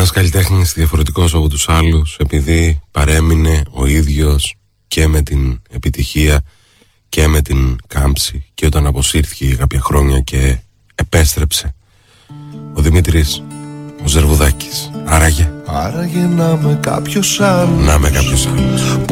Ένας καλλιτέχνης διαφορετικός από τους άλλους, επειδή παρέμεινε ο ίδιος και με την επιτυχία και με την κάμψη, και όταν αποσύρθηκε για κάποια χρόνια και επέστρεψε. Ο Δημήτρης ο Ζερβουδάκης. Άραγε να με κάποιος άλλος, να με κάποιος άλλος,